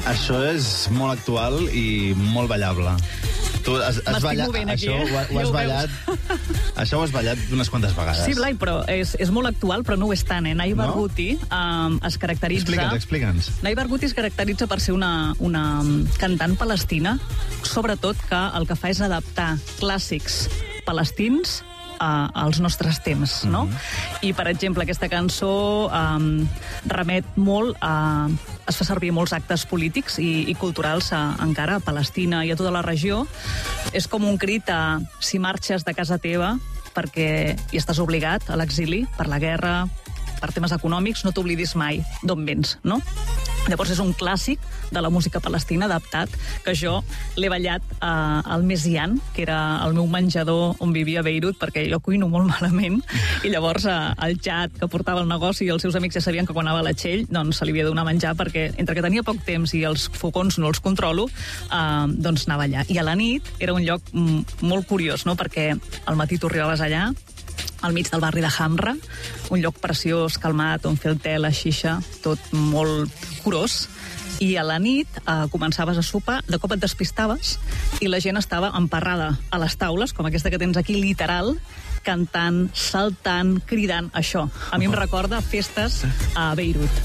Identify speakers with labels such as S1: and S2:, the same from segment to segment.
S1: Això és molt actual i molt ballable. Tu has ballat,
S2: movent aquí,
S1: això ho has ballat. Això ho has ballat unes quantes vegades.
S2: Sí, Blai, però és molt actual, però no ho és tant, eh? Nai Barghouti es caracteritza...
S1: Explica'ns.
S2: Nai Barghouti es caracteritza per ser una cantant palestina, sobretot que el que fa és adaptar clàssics palestins als nostres temps, no? I, per exemple, aquesta cançó remet molt a... Es fa servir molts actes polítics i culturals encara a Palestina i a tota la regió. És com un crit a si marxes de casa teva perquè hi estàs obligat a l'exili per la guerra, per temes econòmics, no t'oblidis mai d'on vens, no? Llavors és un clàssic de la música palestina adaptat, que jo l'he ballat al Mesian, que era el meu menjador on vivia a Beirut, perquè jo cuino molt malament, i llavors el Jad, que portava el negoci, i els seus amics ja sabien que quan anava a la Txell, doncs se li havia de donar menjar, perquè entre que tenia poc temps i els fogons no els controlo, doncs anava allà. I a la nit era un lloc molt curiós, no?, perquè al matí tu arribaves allà, al mig del barri de Hamra, un lloc preciós, calmat, on fer el te, la xixa, tot molt curós, i a la nit començaves a sopar, de cop et despistaves, i la gent estava emparrada a les taules, com aquesta que tens aquí, literal, cantant, saltant, cridant, això. A mi em recorda festes a Beirut.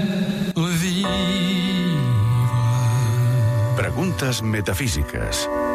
S3: Preguntes metafísiques.